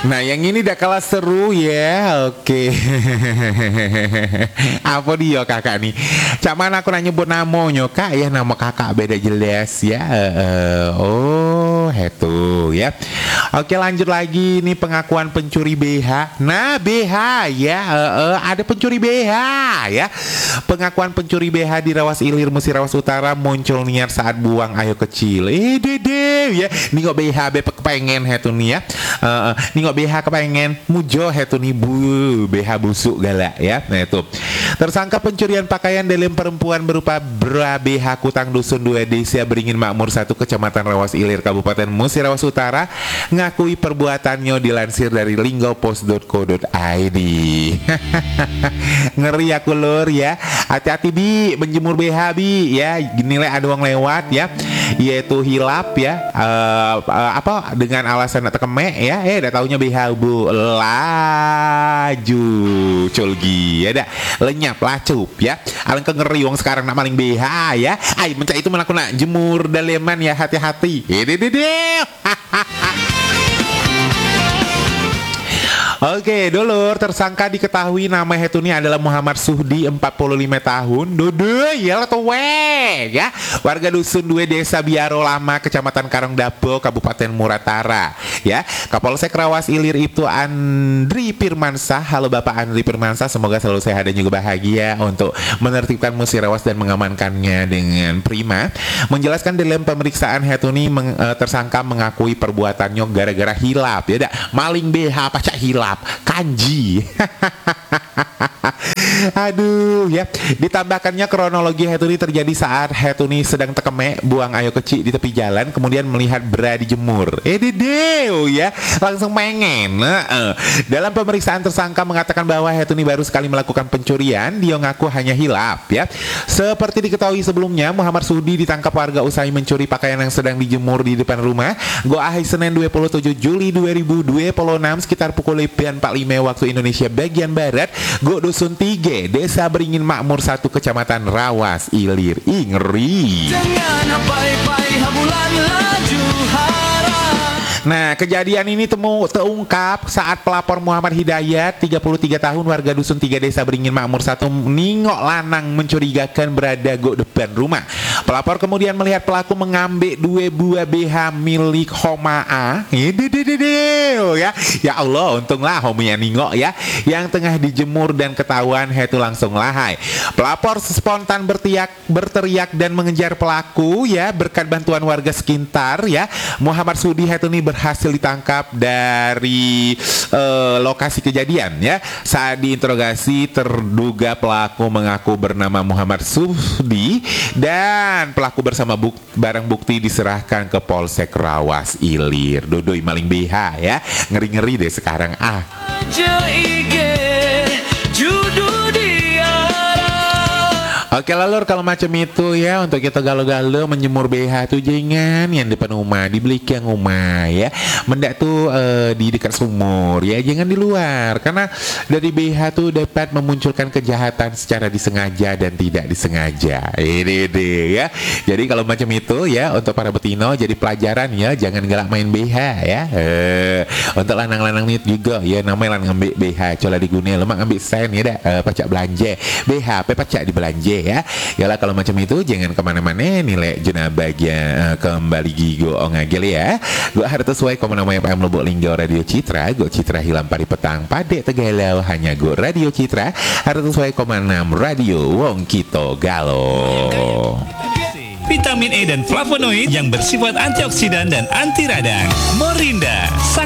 Nah yang ini udah kalah seru ya. Oke. Apa dia kakak nih? Cak mana aku nanya buat namanya kak ya. Nama kakak beda jelas ya. Oh itu ya. Oke lanjut lagi nih pengakuan pencuri BH. Nah BH ya. Ada pencuri BH ya. Pengakuan pencuri BH di Rawas Ilir Musirawas Utara muncul niat saat buang ayo kecil. Dede ya. Ningok BH bepek pengen hetu nih ya. Ningok BH kepengen mujo hetu nih bu BH busuk galak ya. Nah itu. Tersangka pencurian pakaian dalam perempuan berupa bra BH Kutang Dusun 2 Desa Beringin Makmur 1 Kecamatan Rawas Ilir Kabupaten Musirawas Utara ngakui perbuatannya dilansir dari linggopos.co.id. Ngeri aku lur ya. Hati-hati bi menjemur BH bi ya. Nilai ada uang lewat ya. Yaitu hilap ya. Apa dengan alasan nak kemek ya. Dah taunya BH bu laju colgi ya dah lenyap lacup ya. Alangkah ngeri wong sekarang nak maling BH ya. Ay mencak itu mana aku nak jemur daleman ya hati-hati. Oke, dulur, tersangka diketahui nama hetuni adalah Muhammad Suhdi, 45 tahun. Dodo, ya atau ya. Warga dusun 2 Desa Biaro Lama, Kecamatan Karangdapo, Kabupaten Muratara. Ya, Kapolsek Rawas Ilir itu Andri Firmansah. Halo Bapak Andri Firmansah, semoga selalu sehat dan juga bahagia untuk menertibkan Musirawas dan mengamankannya dengan prima. Menjelaskan dalam pemeriksaan hetuni tersangka mengakui perbuatannya gara-gara hilap. Ya, maling BH pacak hilap. Kanji. Aduh ya. Ditambahkannya kronologi hetuni terjadi saat hetuni sedang tekeme buang ayo kecil di tepi jalan, kemudian melihat bra dijemur. Dedeo ya, langsung pengen. Dalam pemeriksaan tersangka mengatakan bahwa hetuni baru sekali melakukan pencurian, dia ngaku hanya hilap ya. Seperti diketahui sebelumnya, Muhammad Sudi ditangkap warga usai mencuri pakaian yang sedang dijemur di depan rumah. Goah Senin 27 Juli 2026 sekitar pukul 45 waktu Indonesia bagian barat. Go Dusun 3 Desa Beringin Makmur 1 Kecamatan Rawas Ilir. Ngeri. Nah, kejadian ini terungkap saat pelapor Muhammad Hidayat, 33 tahun, warga Dusun 3 Desa Beringin Makmur 1 ningok lanang mencurigakan berada go depan rumah. Pelapor kemudian melihat pelaku mengambil 2 buah BH milik Homaa. Ya. Ya Allah, untunglah Homia ningok ya, yang tengah dijemur dan ketahuan itu langsung lahai. Pelapor spontan berteriak dan mengejar pelaku ya, berkat bantuan warga sekitar ya. Muhammad Sudi ini berhasil ditangkap dari lokasi kejadian ya. Saat diinterogasi, terduga pelaku mengaku bernama Muhammad Sudi dan pelaku bersama barang bukti diserahkan ke Polsek Rawas Ilir. Dodoi maling BH ya. Ngeri-ngeri deh sekarang Oke lalu kalau macam itu ya, untuk kita galau-galau menjemur BH tuh jangan yang depan rumah, di belakang rumah ya. Mendak tuh di dekat sumur ya, jangan di luar, karena dari BH tuh dapat memunculkan kejahatan secara disengaja dan tidak disengaja. Ini ya. Jadi kalau macam itu ya, untuk para betino jadi pelajaran ya, jangan galak main BH ya. Untuk lanang-lanang nih juga ya, namanya lanang ambil BH cola diguna lemak ambil sen ya dah, pacak belanja BH pacak dibelanja ya. Yalah kalau macam itu jangan kemana-mana, nilai jena bagian kembali gigo ongagel ya. Gua harus sesuai komen namanya PM Lubuk Linggo Radio Citra. Gua Citra hilang pari petang padek tegalau hanya gua Radio Citra. Harus sesuai komen 6 Radio Wong Kito Galo. Vitamin E dan flavonoid yang bersifat antioksidan dan anti radang. Morinda